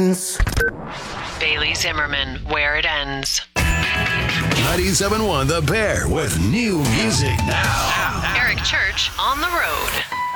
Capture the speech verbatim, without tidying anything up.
ends. Bailey Zimmerman, Where It Ends. ninety-seven point one The Bear with new music now. Eric Church on the road.